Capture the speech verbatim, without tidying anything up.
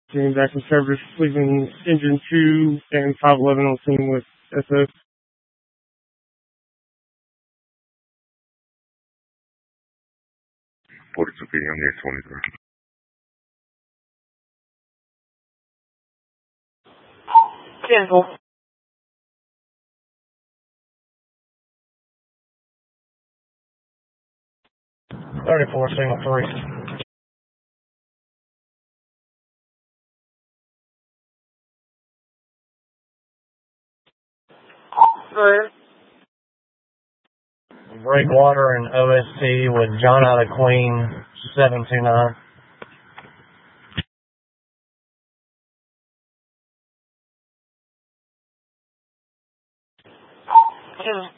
Getting back in service, leaving engine two and five eleven on scene with S O. forty-two feet on the twenty-three. Cancel. thirty-four, signal three. Go ahead. Breakwater and O S T with John out of Queen, seven two nine. Yeah.